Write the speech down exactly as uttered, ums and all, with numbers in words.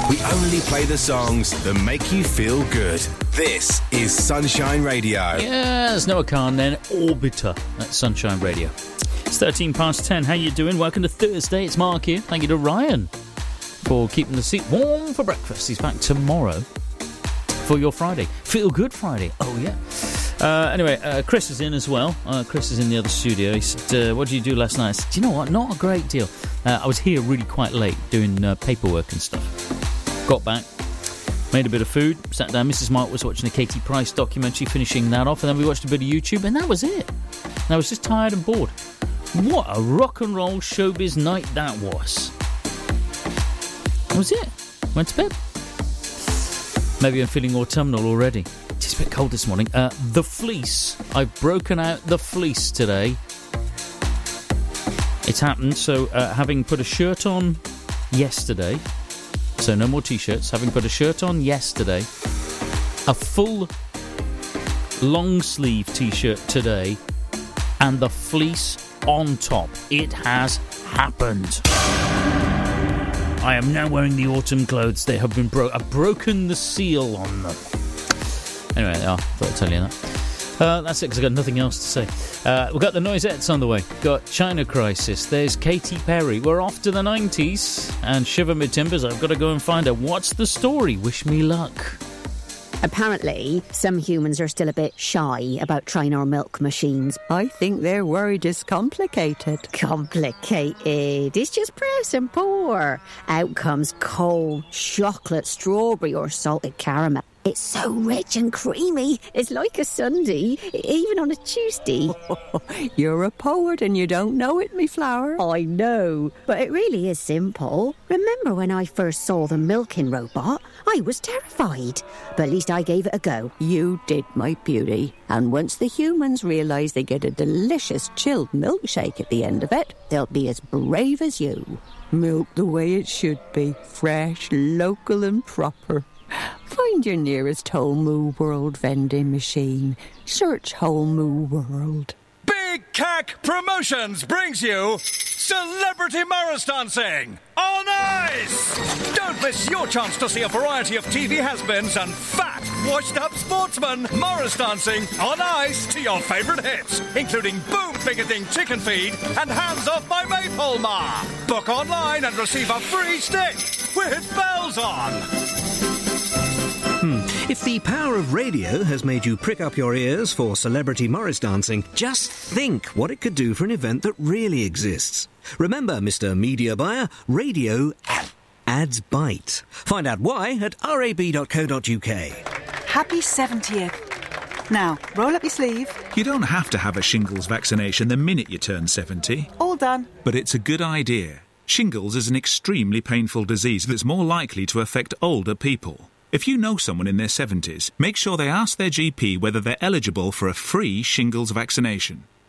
We only play the songs that make you feel good. This is Sunshine Radio. Yeah, there's Noah Khan then, Orbiter at Sunshine Radio. It's thirteen past ten. How you doing? Welcome to Thursday. It's Mark here. Thank you to Ryan for keeping the seat warm for breakfast. He's back tomorrow for your Friday. Feel Good Friday. Oh, yeah. Uh, anyway, uh, Chris is in as well. Uh, Chris is in the other studio. He said, uh, what did you do last night? I said, do you know what? Not a great deal. Uh, I was here really quite late doing uh, paperwork and stuff. Got back, made a bit of food, sat down. Missus Mark was watching a Katie Price documentary, finishing that off, and then we watched a bit of YouTube, and that was it. And I was just tired and bored. What a rock and roll showbiz night that was. That was it. Went to bed. Maybe I'm feeling autumnal already. It's a bit cold this morning. Uh, the fleece. I've broken out the fleece today. It's happened. So uh, having put a shirt on yesterday, so no more T-shirts, having put a shirt on yesterday, a full long sleeve T-shirt today, and the fleece on top. It has happened. I am now wearing the autumn clothes. They have been broken. I've broken the seal on them. Anyway, I thought I'd tell you that. Uh, that's it, because I've got nothing else to say. Uh, we've got the Noisettes on the way. Got China Crisis. There's Katy Perry. We're off to the nineties. And Shiver Me Timbers. I've got to go and find her. What's the story? Wish me luck. Apparently, some humans are still a bit shy about trying our milk machines. I think they're worried it's complicated. Complicated? It's just press and pour. Out comes cold chocolate, strawberry or salted caramel. It's so rich and creamy. It's like a sundae, even on a Tuesday. You're a poet and you don't know it, me flower. I know, but it really is simple. Remember when I first saw the milking robot? I was terrified, but at least I gave it a go. You did, my beauty. And once the humans realise they get a delicious chilled milkshake at the end of it, they'll be as brave as you. Milk the way it should be, fresh, local and proper. Find your nearest Whole Moo World vending machine. Search Whole Moo World. Big Cack Promotions brings you Celebrity Morris Dancing on Ice! Don't miss your chance to see a variety of T V has-beens and fat, washed-up sportsmen Morris dancing on ice to your favourite hits, including Boom Bigoting Chicken Feed and Hands Off My Maypole Ma. Book online and receive a free stick with bells on. Hmm. If the power of radio has made you prick up your ears for Celebrity Morris Dancing, just think what it could do for an event that really exists. Remember, Mister Media Buyer, radio adds bite. Find out why at r a b dot co dot u k. Happy seventieth. Now, roll up your sleeve. You don't have to have a shingles vaccination the minute you turn seventy. All done. But it's a good idea. Shingles is an extremely painful disease that's more likely to affect older people. If you know someone in their seventies, make sure they ask their G P whether they're eligible for a free shingles vaccination.